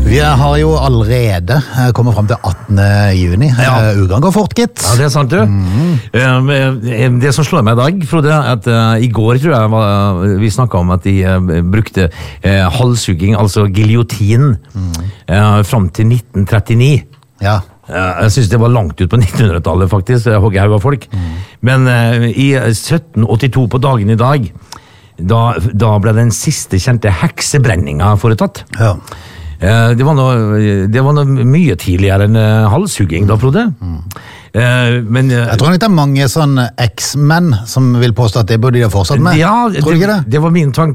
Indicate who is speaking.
Speaker 1: Vi har jo allerede kommet frem til 18. juni. Ugan går fort, gitt.
Speaker 2: Ja, det er sant, du. Det som slår meg i dag, Frode, at i går tror jeg vi snakket om at de brukte halshugging, altså giljotin, frem til 1939.
Speaker 1: Ja.
Speaker 2: Jeg synes det var langt ut på 1900-tallet, faktisk, hogge haug av folk. Men i 1782 på dagen i dag, da ble den siste kjente heksebrenninga foretatt.
Speaker 1: Ja.
Speaker 2: Det var noe mye tidligere enn halshugging da, Frode. Men
Speaker 1: jeg tror nok det er mange sånn eks-menn som vil påstå at det burde de ha fortsatt med.
Speaker 2: Ja,
Speaker 1: tror du ikke det?
Speaker 2: Det var min tanke.